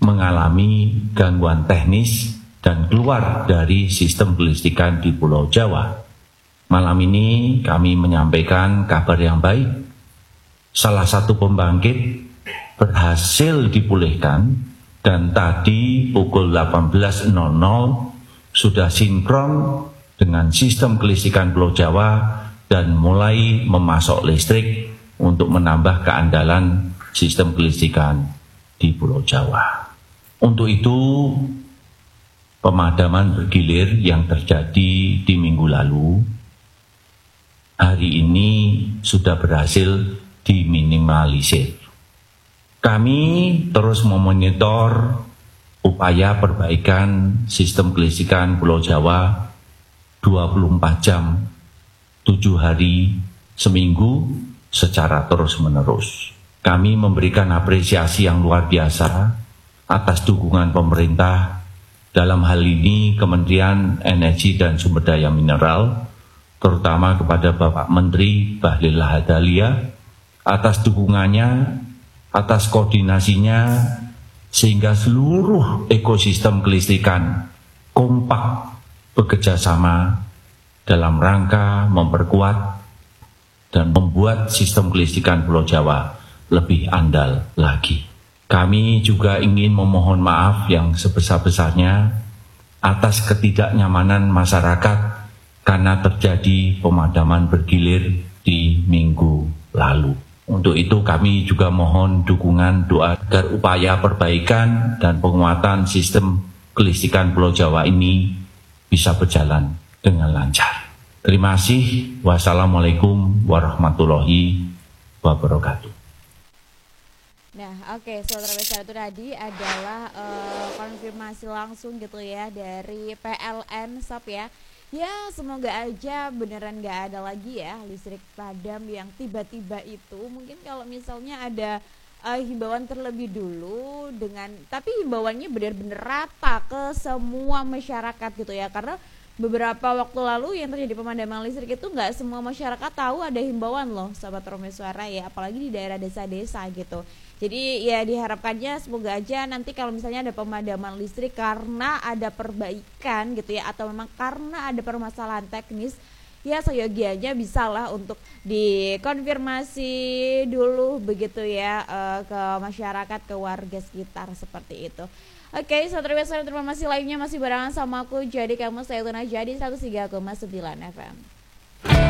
mengalami gangguan teknis dan keluar dari sistem kelistrikan di Pulau Jawa. Malam ini kami menyampaikan kabar yang baik. Salah satu pembangkit berhasil dipulihkan dan tadi pukul 18.00 sudah sinkron dengan sistem kelistrikan Pulau Jawa dan mulai memasok listrik untuk menambah keandalan sistem kelistrikan di Pulau Jawa. Untuk itu, pemadaman bergilir yang terjadi di minggu lalu, hari ini sudah berhasil diminimalisir. Kami terus memonitor upaya perbaikan sistem kelistrikan Pulau Jawa 24 jam, 7 hari, seminggu secara terus-menerus. Kami memberikan apresiasi yang luar biasa atas dukungan pemerintah, dalam hal ini Kementerian Energi dan Sumber Daya Mineral, terutama kepada Bapak Menteri Bahlil Lahadalia, atas dukungannya, atas koordinasinya, sehingga seluruh ekosistem kelistrikan kompak bekerja sama dalam rangka memperkuat dan membuat sistem kelistrikan Pulau Jawa lebih andal lagi. Kami juga ingin memohon maaf yang sebesar-besarnya atas ketidaknyamanan masyarakat karena terjadi pemadaman bergilir di minggu lalu. Untuk itu kami juga mohon dukungan doa agar upaya perbaikan dan penguatan sistem kelistrikan Pulau Jawa ini bisa berjalan dengan lancar. Terima kasih. Wassalamualaikum warahmatullahi wabarakatuh. Nah, oke, saudara besar, itu tadi adalah konfirmasi langsung gitu ya dari PLN SAP ya. Ya, semoga aja beneran gak ada lagi ya listrik padam yang tiba-tiba itu. Mungkin kalau misalnya ada himbauan terlebih dulu tapi himbauannya benar-benar rata ke semua masyarakat gitu ya. Karena beberapa waktu lalu yang terjadi pemadaman listrik itu nggak semua masyarakat tahu ada himbauan loh, sahabat Romi Suara ya, apalagi di daerah desa-desa gitu. Jadi ya diharapkannya semoga aja nanti kalau misalnya ada pemadaman listrik karena ada perbaikan gitu ya, atau memang karena ada permasalahan teknis, ya seyogianya bisa lah untuk dikonfirmasi dulu begitu ya ke masyarakat, ke warga sekitar seperti itu. Oke, saudara besar, informasi lainnya masih barengan sama aku. Jadi kamu stay tune aja di 103,9 FM.